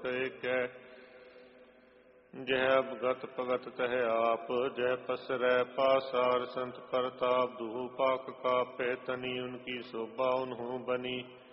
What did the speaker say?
कै जह अवगत भगत तह आप जय पसरै पासार संत परताप दुहु पाक कापे तनी उनकी शोभा उन्हु बनी